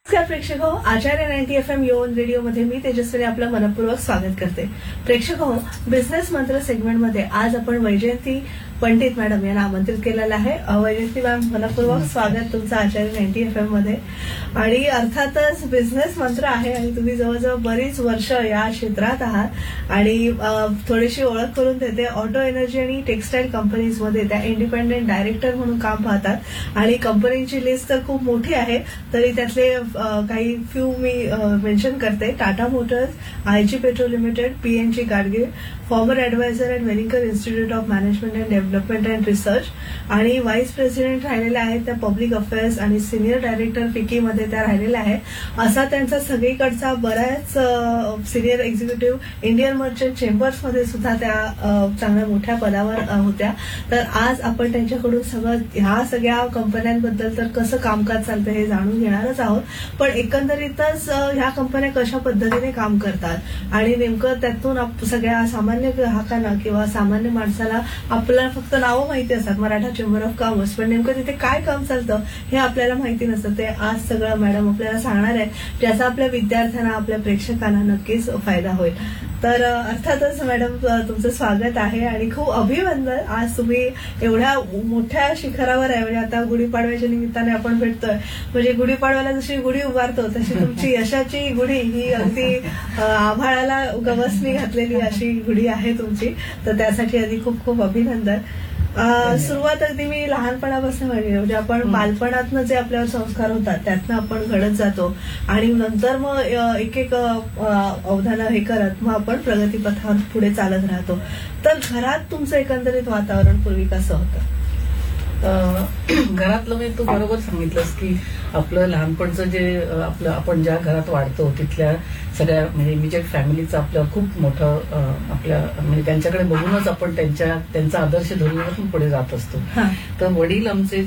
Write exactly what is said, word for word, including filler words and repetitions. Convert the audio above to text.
नमस्कार प्रेक्षक हो, आचार्य नाईन्टी एफ एम योन रेडिओ मध्ये मी तेजस्विनी आपलं मनपूर्वक स्वागत करते. प्रेक्षक हो, बिझनेस मंत्र सेगमेंटमध्ये आज आपण वैजयंती पंडित मॅडम यांना आमंत्रित केलेलं आहे. वैजयंती मॅम, मनपूर्वक स्वागत तुमचं आचार्य नाईन्टी एफ एम मध्ये. आणि अर्थातच बिझनेस मंत्र आहे आणि तुम्ही जवळजवळ बरीच वर्ष या क्षेत्रात आहात आणि थोडीशी ओळख करून देते. ऑटो एनर्जी आणि टेक्सटाईल कंपनीजमध्ये त्या इंडिपेंडेंट डायरेक्टर म्हणून काम पाहतात आणि कंपनीची लिस्ट तर खूप मोठी आहे. तरी त्यातले काही फ्यू मी मेन्शन करते. Tata Motors, IG petro limited, PNG Gadgil, farmer adviser and वेलिंकर institute of management and development and research आणि व्हाईस प्रेसिडेंट राहिलेल्या आहेत त्या पब्लिक अफेअर्स आणि सिनियर डायरेक्टर फिकीमध्ये त्या राहिलेल्या आहेत. असा त्यांचा सगळीकडचा बऱ्याच सिनियर एक्झिक्युटिव्ह इंडियन मर्चंट चेंबर्समध्ये सुद्धा त्या चांगल्या मोठ्या पदावर होत्या. तर आज आपण त्यांच्याकडून सगळं ह्या सगळ्या कंपन्यांबद्दल तर कसं कामकाज चालतं हे जाणून घेणारच आहोत. पण एकंदरीतच ह्या कंपन्या कशा पद्धतीने काम करतात आणि नेमकं त्यातून सगळ्या सामान्य ग्राहकांना किंवा सामान्य माणसाला आपल्याला फक्त नावं माहिती असतात, मराठा चेंबर ऑफ कॉमर्स, पण नेमकं तिथे काय काम चालतं हे आपल्याला माहिती नसतं. ते आज सगळं मॅडम आपल्याला सांगणार आहेत, ज्याचा आपल्या विद्यार्थ्यांना, आपल्या प्रेक्षकांना नक्कीच फायदा होईल. तर अर्थातच मॅडम तुमचं स्वागत आहे आणि खूप अभिनंदन. आज तुम्ही एवढ्या मोठ्या शिखरावर आहे. म्हणजे आता गुढीपाडव्याच्या निमित्ताने आपण भेटतोय, म्हणजे गुढीपाडव्याला जशी गुढी उभारतो तशी तुमची यशाची गुढी ही अगदी आभाळाला गवसणी घातलेली अशी गुढी आहे तुमची. तर त्यासाठी आधी खूप खूप अभिनंदन. सुरुवात अगदी मी लहानपणापासून म्हणली, म्हणजे आपण बालपणातनं जे आपल्यावर संस्कार होतात त्यातनं आपण घडत जातो आणि नंतर मग एक एक अवधानं हे करत मग आपण प्रगतीपथावर पुढे चालत राहतो. तर घरात तुमचं एकंदरीत वातावरण पूर्वी कसं होतं? घरातलं मी तू बरोबर सांगितलंस की आपलं लहानपणचं जे आपलं आपण ज्या घरात वाढतो तिथल्या सगळ्या म्हणजे इमिजिएट फॅमिलीचं आपलं खूप मोठं आपल्या म्हणजे त्यांच्याकडे बघूनच आपण त्यांच्या त्यांचा आदर्श धरूनच पुढे जात असतो. तर वडील आमचे